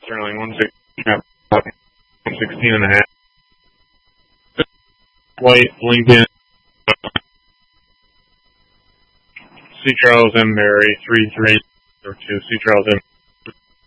Sterling 116 and a half. White, Lincoln, C. Charles M. Mary 33 or 2. C. Charles M.